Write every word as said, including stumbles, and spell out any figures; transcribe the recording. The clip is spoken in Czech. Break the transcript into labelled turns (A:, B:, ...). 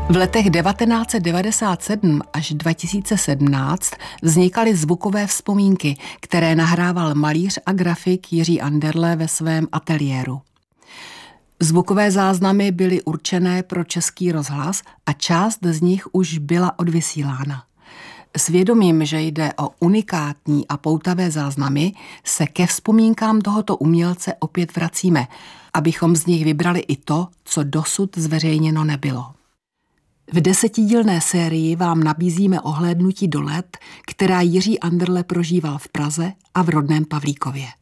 A: V letech devatenáct set devadesát sedm až dva tisíce sedmnáct vznikaly zvukové vzpomínky, které nahrával malíř a grafik Jiří Anderle ve svém ateliéru. Zvukové záznamy byly určené pro Český rozhlas a část z nich už byla odvysílána. S vědomím, že jde o unikátní a poutavé záznamy, se ke vzpomínkám tohoto umělce opět vracíme, abychom z nich vybrali i to, co dosud zveřejněno nebylo. V desetidílné sérii vám nabízíme ohlédnutí do let, která Jiří Anderle prožíval v Praze a v rodném Pavlíkově.